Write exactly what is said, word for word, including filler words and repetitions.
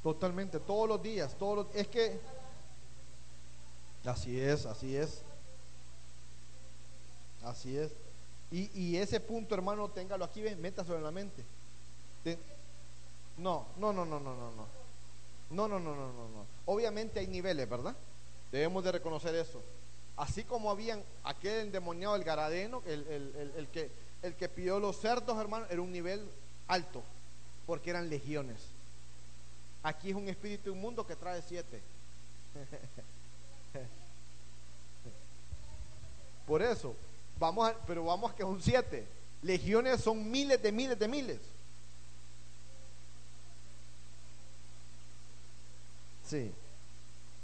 Totalmente, todos los días, todos los, es que así es, así es, así es. Y, y ese punto, hermano, téngalo aquí, ven, métaselo en la mente. Te- no, no, no, no, no, no, no. No, no, no, no, no, no. Obviamente hay niveles, ¿verdad? Debemos de reconocer eso. Así como habían aquel endemoniado, el Garadeno, el, el, el, el que, el que pidió los cerdos, hermano, era un nivel alto, porque eran legiones. Aquí es un espíritu inmundo que trae siete. Por eso, vamos a, pero vamos a que son siete. Legiones son miles de miles de miles. Sí.